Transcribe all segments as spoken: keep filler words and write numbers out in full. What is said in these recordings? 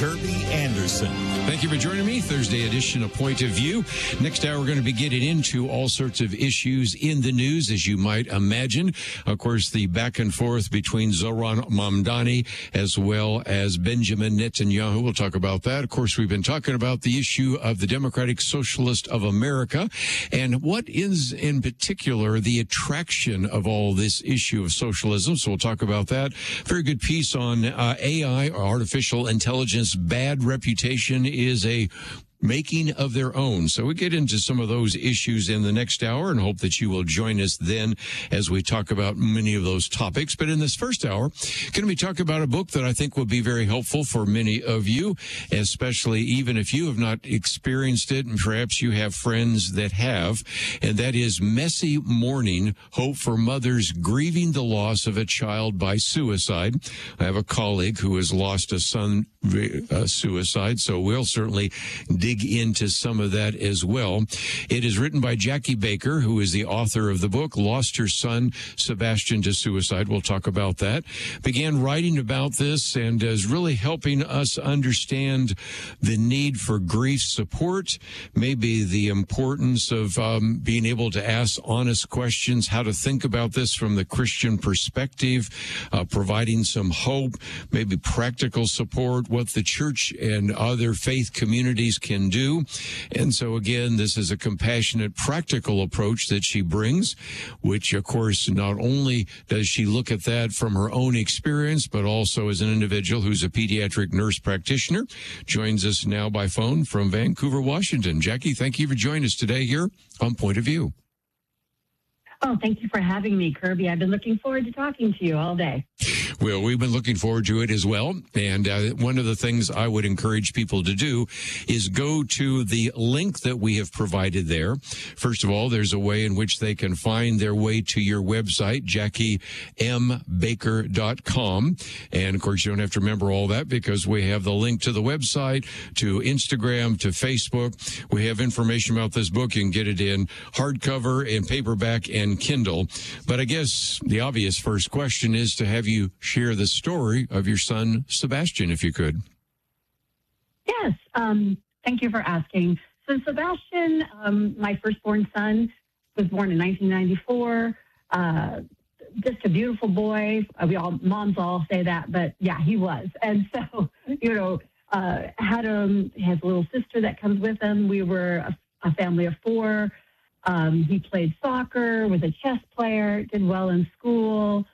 Kirby Anderson. Thank you for joining me. Thursday edition of Point of View. Next hour, we're going to be getting into all sorts of issues in the news, as you might imagine. Of course, the back and forth between Zoran Mamdani as well as Benjamin Netanyahu. We'll talk about that. Of course, we've been talking about the issue of the Democratic Socialist of America and what is in particular the attraction of all this issue of socialism. So we'll talk about that. Very good piece on uh, A I, or artificial intelligence. Bad reputation is a making of their own. So we get into some of those issues in the next hour and hope that you will join us then as we talk about many of those topics. But in this first hour, going to be talking about a book that I think will be very helpful for many of you, especially even if you have not experienced it and perhaps you have friends that have. And that is Messy Mourning, Hope for Mothers Grieving the Loss of a Child by Suicide. I have a colleague who has lost a son uh, suicide, so we'll certainly dig into some of that as well. It is written by Jackie Baker, who is the author of the book, lost her son, Sebastian, to suicide. We'll talk about that. Began writing about this and is really helping us understand the need for grief support, maybe the importance of um, being able to ask honest questions, how to think about this from the Christian perspective, uh, providing some hope, maybe practical support, what the church and other faith communities can do. And so again, this is a compassionate, practical approach that she brings, which of course, not only does she look at that from her own experience, but also as an individual who's a pediatric nurse practitioner, joins us now by phone from Vancouver, Washington. Jackie, thank you for joining us today here on Point of View. Oh, thank you for having me, Kirby. I've been looking forward to talking to you all day. Well, we've been looking forward to it as well. And uh, one of the things I would encourage people to do is go to the link that we have provided there. First of all, there's a way in which they can find their way to your website, jackie m baker dot com. And of course, you don't have to remember all that because we have the link to the website, to Instagram, to Facebook. We have information about this book. You can get it in hardcover and paperback and Kindle. But I guess the obvious first question is to have you share the story of your son, Sebastian, if you could. Yes. Um, thank you for asking. So Sebastian, um, my firstborn son, was born in nineteen ninety-four. Uh, just a beautiful boy. Uh, we all, moms all say that, but yeah, he was. And so, you know, uh, had him, he has a little sister that comes with him. We were a, a family of four. Um, he played soccer, was a chess player, did well in school,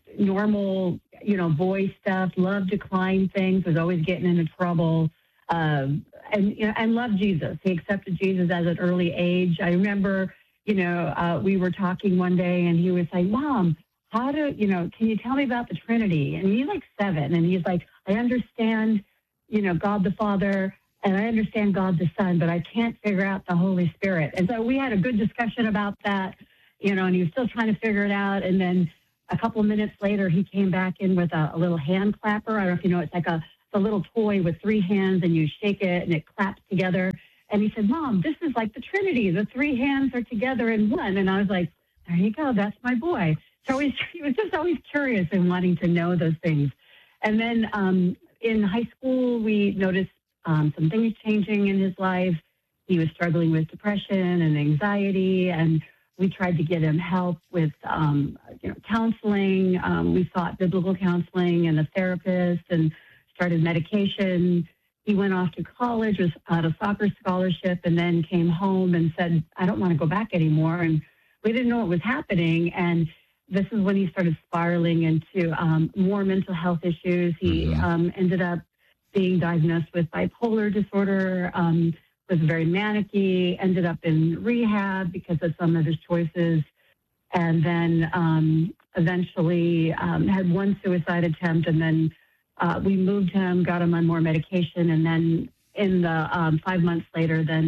normal, you know, boy stuff, loved to climb things, was always getting into trouble, um, and, you know, and loved Jesus. He accepted Jesus at an early age. I remember, you know, uh, we were talking one day and he was like, Mom, how do, you know, can you tell me about the Trinity? And he's like seven. And he's like, I understand, you know, God the Father, and I understand God the Son, but I can't figure out the Holy Spirit. And so we had a good discussion about that, you know, and he was still trying to figure it out. And then a couple of minutes later, he came back in with a, a little hand clapper. I don't know if you know, it's like a, a little toy with three hands, and you shake it and it claps together. And he said, Mom, this is like the Trinity. The three hands are together in one. And I was like, there you go. That's my boy. So he, he was just always curious and wanting to know those things. And then um, in high school, we noticed Um, some things changing in his life. He was struggling with depression and anxiety, and we tried to get him help with, um, you know, counseling. Um, we sought biblical counseling and a therapist, and started medication. He went off to college, was out a soccer scholarship, and then came home and said, "I don't want to go back anymore." And we didn't know what was happening. And this is when he started spiraling into um, more mental health issues. He mm-hmm. um, ended up being diagnosed with bipolar disorder, um, was very manic-y, ended up in rehab because of some of his choices, and then um, eventually um, had one suicide attempt, and then uh, we moved him, got him on more medication, and then in the um, five months later, then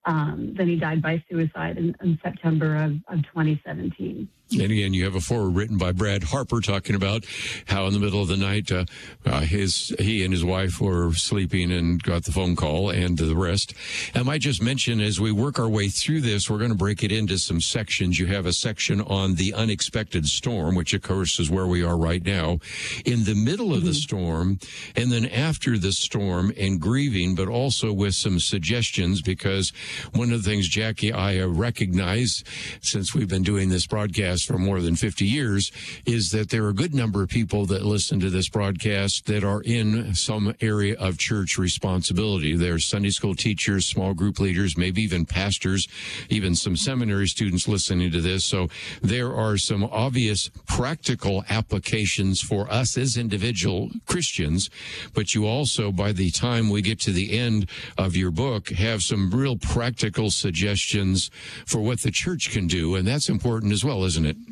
Um, then he died by suicide in, in September of, of twenty seventeen. And again, you have a foreword written by Brad Harper talking about how in the middle of the night, uh, uh, his he and his wife were sleeping and got the phone call and the rest. I might just mention as we work our way through this, we're going to break it into some sections. You have a section on the unexpected storm, which of course is where we are right now, in the middle of mm-hmm. the storm, and then after the storm and grieving, but also with some suggestions, because one of the things, Jackie, I recognize since we've been doing this broadcast for more than fifty years is that there are a good number of people that listen to this broadcast that are in some area of church responsibility. There's Sunday school teachers, small group leaders, maybe even pastors, even some seminary students listening to this. So there are some obvious practical applications for us as individual Christians, but you also, by the time we get to the end of your book, have some real practical suggestions for what the church can do, and that's important as well, isn't it?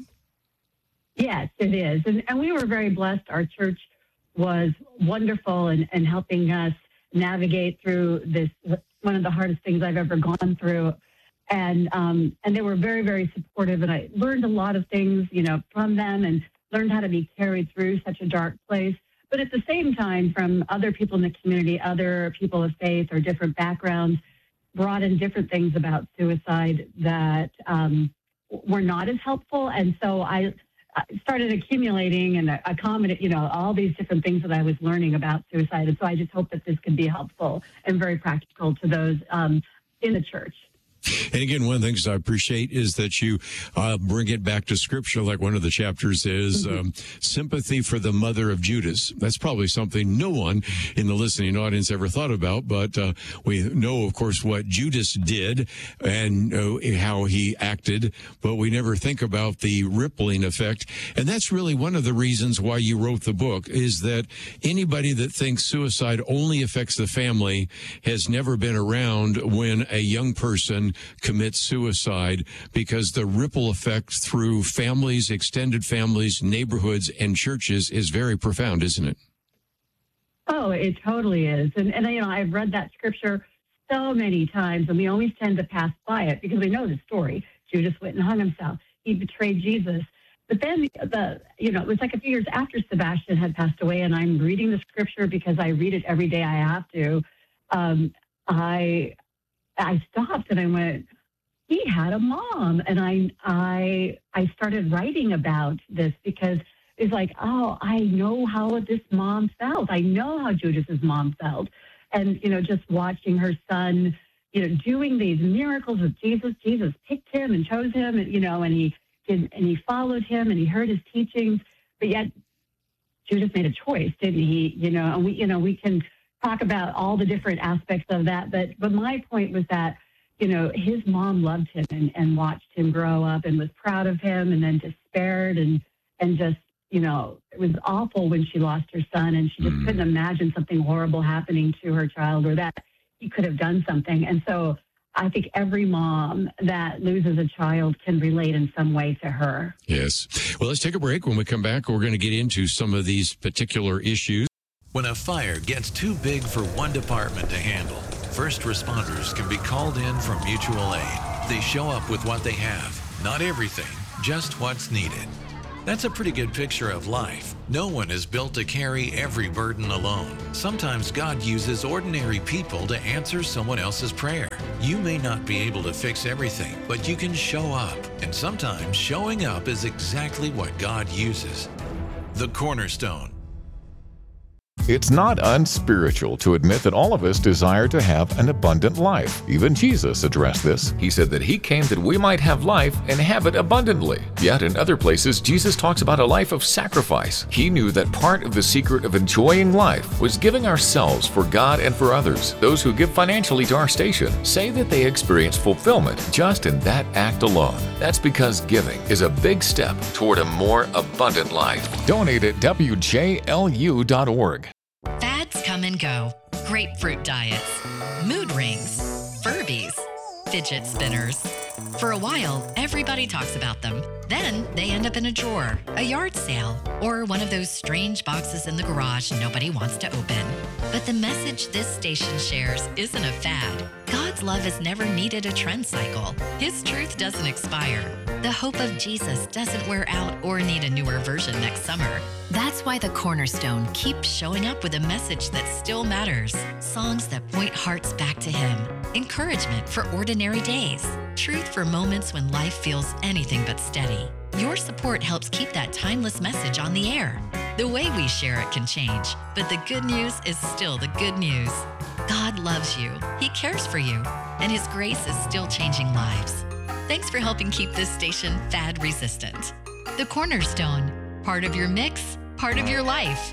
Yes, it is. And, and we were very blessed. Our church was wonderful in, in helping us navigate through this, one of the hardest things I've ever gone through. And um, and they were very, very supportive. And I learned a lot of things, you know, from them and learned how to be carried through such a dark place. But at the same time, from other people in the community, other people of faith or different backgrounds, brought in different things about suicide that um, were not as helpful. And so I, I started accumulating and accommodating, you know, all these different things that I was learning about suicide. And so I just hope that this can be helpful and very practical to those um, in the church. And again, one of the things I appreciate is that you uh, bring it back to Scripture, like one of the chapters is mm-hmm. um, sympathy for the mother of Judas. That's probably something no one in the listening audience ever thought about, but uh, we know, of course, what Judas did and uh, how he acted, but we never think about the rippling effect. And that's really one of the reasons why you wrote the book, is that anybody that thinks suicide only affects the family has never been around when a young person commit suicide, because the ripple effect through families, extended families, neighborhoods, and churches is very profound, isn't it? Oh, it totally is. And, and you know, I've read that scripture so many times, and we always tend to pass by it because we know the story. Judas went and hung himself. He betrayed Jesus. But then, the you know, it was like a few years after Sebastian had passed away, and I'm reading the scripture because I read it every day I have to. Um, I... I stopped and I went, he had a mom. And I, I, I started writing about this because it's like, oh, I know how this mom felt. I know how Judas's mom felt. And, you know, just watching her son, you know, doing these miracles with Jesus. Jesus picked him and chose him, and, you know, and he did, and he followed him and he heard his teachings. But yet Judas made a choice, didn't he? You know, and we, you know, we can talk about all the different aspects of that. But but my point was that, you know, his mom loved him and, and watched him grow up and was proud of him, and then despaired and, and just, you know, it was awful when she lost her son, and she just mm. couldn't imagine something horrible happening to her child, or that he could have done something. And so I think every mom that loses a child can relate in some way to her. Yes. Well, let's take a break. When we come back, we're going to get into some of these particular issues. When a fire gets too big for one department to handle, first responders can be called in from mutual aid. They show up with what they have, not everything, just what's needed. That's a pretty good picture of life. No one is built to carry every burden alone. Sometimes God uses ordinary people to answer someone else's prayer. You may not be able to fix everything, but you can show up. And sometimes showing up is exactly what God uses. The Cornerstone. It's not unspiritual to admit that all of us desire to have an abundant life. Even Jesus addressed this. He said that he came that we might have life and have it abundantly. Yet in other places, Jesus talks about a life of sacrifice. He knew that part of the secret of enjoying life was giving ourselves for God and for others. Those who give financially to our station say that they experience fulfillment just in that act alone. That's because giving is a big step toward a more abundant life. Donate at W J L U dot org. Fads come and go. Grapefruit diets, mood rings, Furbies, fidget spinners. For a while, everybody talks about them. Then they end up in a drawer, a yard sale, or one of those strange boxes in the garage nobody wants to open. But the message this station shares isn't a fad. God God's love has never needed a trend cycle. His truth doesn't expire. The hope of Jesus doesn't wear out or need a newer version next summer. That's why the Cornerstone keeps showing up with a message that still matters. Songs that point hearts back to Him. Encouragement for ordinary days. Truth for moments when life feels anything but steady. Your support helps keep that timeless message on the air. The way we share it can change, but the good news is still the good news. God loves you, He cares for you, and His grace is still changing lives. Thanks for helping keep this station fad resistant. The Cornerstone, part of your mix, part of your life.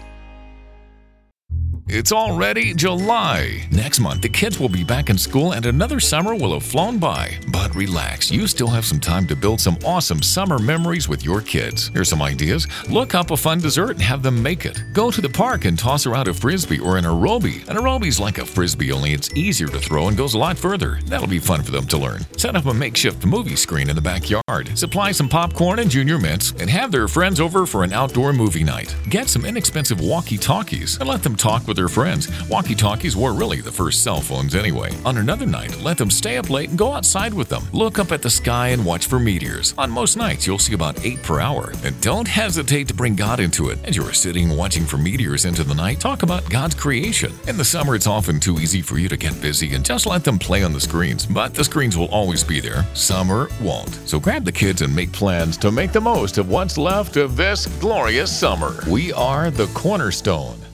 It's already July. Next month, the kids will be back in school and another summer will have flown by. But relax, you still have some time to build some awesome summer memories with your kids. Here's some ideas. Look up a fun dessert and have them make it. Go to the park and toss around a frisbee or an aerobie. An aerobie's like a frisbee, only it's easier to throw and goes a lot further. That'll be fun for them to learn. Set up a makeshift movie screen in the backyard. Supply some popcorn and Junior Mints and have their friends over for an outdoor movie night. Get some inexpensive walkie-talkies and let them talk with their friends. Walkie-talkies were really the first cell phones anyway. On another night, let them stay up late and go outside with them. Look up at the sky and watch for meteors. On most nights, you'll see about eight per hour. And don't hesitate to bring God into it. As you're sitting watching for meteors into the night, talk about God's creation. In the summer, it's often too easy for you to get busy and just let them play on the screens. But the screens will always be there. Summer won't. So grab the kids and make plans to make the most of what's left of this glorious summer. We are the Cornerstone.